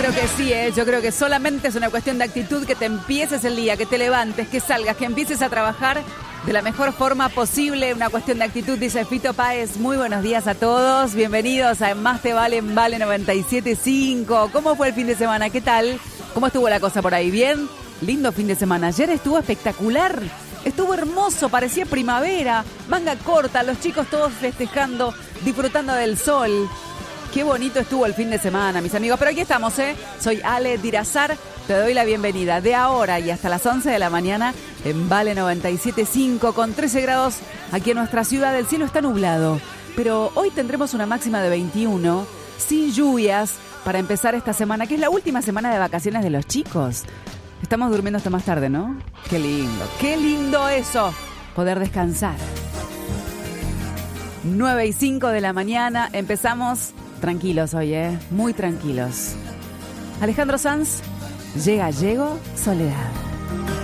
creo que sí, yo creo que solamente es una cuestión de actitud, que te empieces el día, que te levantes, que salgas, que empieces a trabajar de la mejor forma posible. Una cuestión de actitud, dice Fito Páez. Muy buenos días a todos, bienvenidos a Más Te Vale en Vale 97.5. ¿Cómo fue el fin de semana? ¿Qué tal? ¿Cómo estuvo la cosa por ahí? ¿Bien? Lindo fin de semana. Ayer estuvo espectacular, estuvo hermoso, parecía primavera, manga corta, los chicos todos festejando, disfrutando del sol. Qué bonito estuvo el fin de semana, mis amigos. Pero aquí estamos, Soy Ale Dirazar. Te doy la bienvenida de ahora y hasta las 11 de la mañana en Vale 97.5 con 13 grados aquí en nuestra ciudad. El cielo está nublado, pero hoy tendremos una máxima de 21, sin lluvias, para empezar esta semana, que es la última semana de vacaciones de los chicos. Estamos durmiendo hasta más tarde, ¿no? Qué lindo eso, poder descansar. 9:05 de la mañana, empezamos tranquilos hoy, muy tranquilos. Alejandro Sanz, llego, soledad.